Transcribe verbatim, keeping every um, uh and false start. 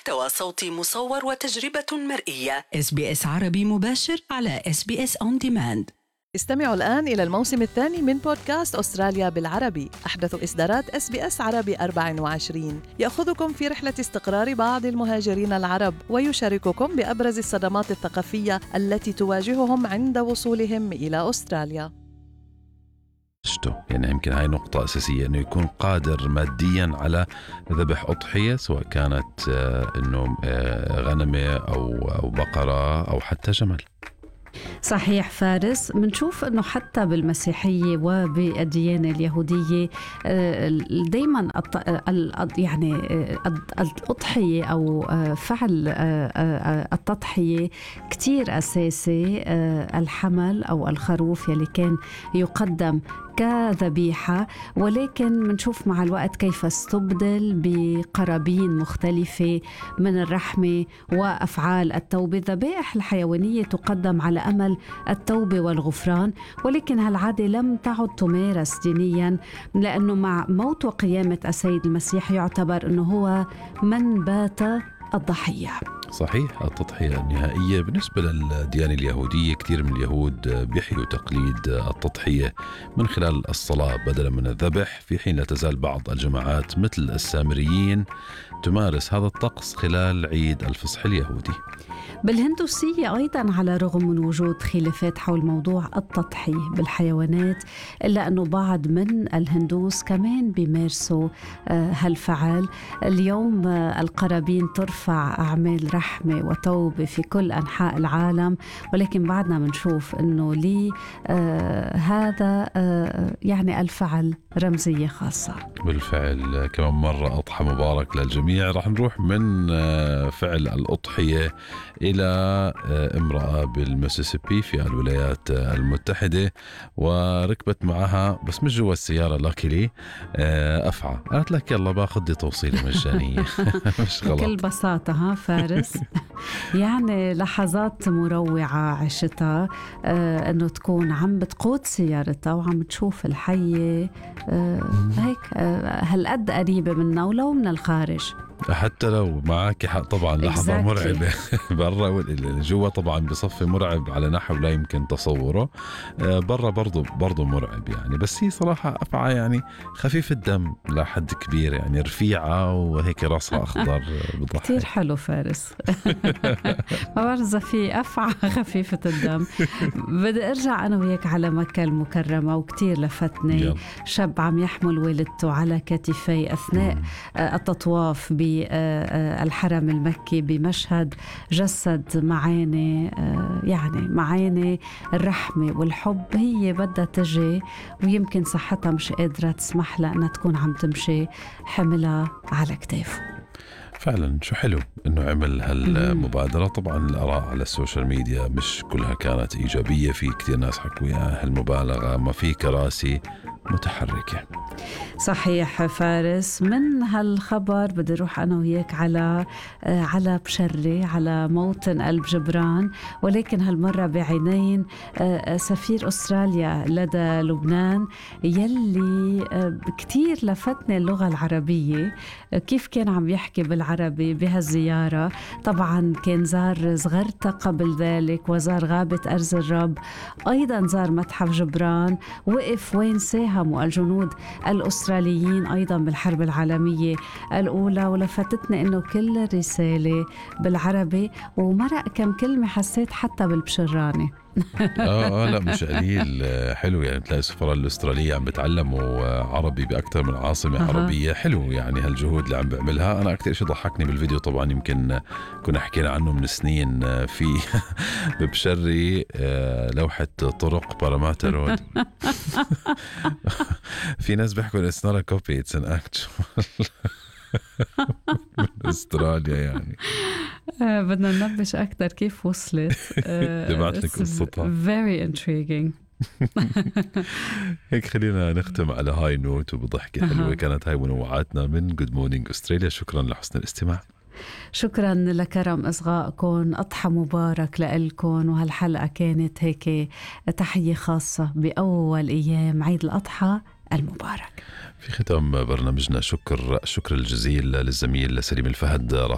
محتوى صوتي مصور وتجربة مرئية. إس بي إس عربي مباشر على إس بي إس On Demand. استمعوا الآن إلى الموسم الثاني من بودكاست أستراليا بالعربي، أحدث إصدارات إس بي إس عربي أربعة وعشرين، يأخذكم في رحلة استقرار بعض المهاجرين العرب ويشارككم بأبرز الصدمات الثقافية التي تواجههم عند وصولهم إلى أستراليا. يعني يمكن هاي نقطة أساسية، إنه يكون قادر ماديا على ذبح أضحية، سواء كانت إنه غنمة أو أو بقرة أو حتى جمل. صحيح فارس، منشوف أنه حتى بالمسيحية وبالديانة اليهودية دايما يعني الأضحية أو فعل التضحية كتير أساسي. الحمل أو الخروف يلي كان يقدم كذبيحة، ولكن منشوف مع الوقت كيف استبدل بقرابين مختلفة من الرحمة وأفعال التوبة. الذبائح الحيوانية تقدم على أمل التوبة والغفران، ولكن هالعادة لم تعد تمارس دينيا، لأنه مع موت وقيامة السيد المسيح يعتبر أنه هو من بات الضحية. صحيح، التضحية النهائية بالنسبة للديانة اليهودية، كثير من اليهود بيحيوا تقليد التضحية من خلال الصلاة بدلا من الذبح، في حين لا تزال بعض الجماعات مثل السامريين تمارس هذا الطقس خلال عيد الفصح اليهودي. بالهندوسية أيضا، على الرغم من وجود خلافات حول موضوع التضحية بالحيوانات، إلا أنه بعض من الهندوس كمان بيمارسوا هالفعل. اليوم القرابين ترفع أعمال رحمة وتوبة في كل أنحاء العالم، ولكن بعدنا منشوف أنه لي آه هذا آه يعني الفعل رمزية خاصة. بالفعل، كمان مرة أضحى مبارك للجميع. رح نروح من آه فعل الأضحية إلى آه امرأة بالميسيسيبي في الولايات المتحدة، وركبت معها بس مش جوا السيارة لاكيلي آه أفعى. قالت لك يلا باخذ دي توصيلة مجانية. مش غلط بكل بساطة ها فارس. يعني لحظات مروعة عشتها، آه أنه تكون عم بتقود سيارتها وعم تشوف الحية آه هيك آه هالقد قريبة منا ولو من الخارج، حتى لو معك حق. طبعا لحظة exactly. مرعبة برا، جوا طبعا بصفي مرعب على نحو لا يمكن تصوره، برا برضو برضو مرعب يعني. بس هي صراحة أفعى يعني خفيف الدم لحد كبير، يعني رفيعة وهيك راسها أخضر بضحك. كتير حلو فارس. ما بعرف في أفعى خفيفة الدم. بدي أرجع أنا وياك على مكة المكرمة، وكتير لفتني يلا. شاب عم يحمل والدته على كتفي أثناء م. التطواف بالحرم المكي بمشهد جسد معاني يعني معاني الرحمة والحب. هي بدها تجي ويمكن صحتها مش قادرة تسمح لها أنها تكون عم تمشي حملها على كتافه. فعلا شو حلو انه عمل هالمبادرة. طبعا الآراء على السوشيال ميديا مش كلها كانت إيجابية، في كتير ناس حكوا يا هالمبالغة، ما في كراسي متحركة. صحيح فارس. من هالخبر بدي روح أنا وياك على على بشري، على موطن قلب جبران، ولكن هالمرة بعينين سفير أستراليا لدى لبنان، يلي كتير لفتني اللغة العربية، كيف كان عم يحكي بالعربي بهالزيارة. طبعا كان زار صغرتها قبل ذلك، وزار غابة أرز الرب، أيضا زار متحف جبران، وقف وين ساهموا الجنود الأستراليين أيضا بالحرب العالمية الأولى. ولفتتني إنه كل الرسالة بالعربي، ومرق كم كلمة حسيت حتى بالبشراني. آه, آه لا مش قليل. حلو يعني، تلاقي السفراء الأسترالية عم بتعلموا عربي بأكثر من عاصمة أه. عربية. حلو يعني هالجهود اللي عم بعملها. أنا أكتر شيء ضحكني بالفيديو، طبعا يمكن كنا حكينا عنه من سنين، في ببشري لوحة طرق باراماتا رود. في ناس بيحكوا it's not a copy it's an actual. استراليا يعني. آه بدنا ننبش أكتر كيف وصلت. تبعت لك قصتها. very intriguing. هيك خلينا نختم على هاي نوت وبضحكة حلوة. كانت هاي منوعاتنا من Good Morning Australia. شكرا لحسن الاستماع. شكرا لكرم إصغائكم. أضحى مبارك لإلكم، وهالحلقة كانت هيك تحية خاصة بأول أيام عيد الأضحى المبارك. في ختام برنامجنا شكر شكر الجزيل للزميل سليم الفهد